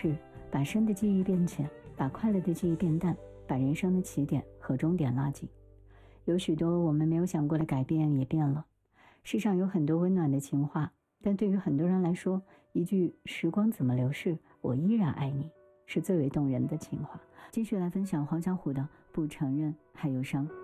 逝，把深的记忆变浅，把快乐的记忆变淡，把人生的起点和终点拉近。有许多我们没有想过的改变也变了。世上有很多温暖的情话，但对于很多人来说，一句时光怎么流逝，我依然爱你，是最为动人的情话。继续来分享黄小琥的不承认还有伤。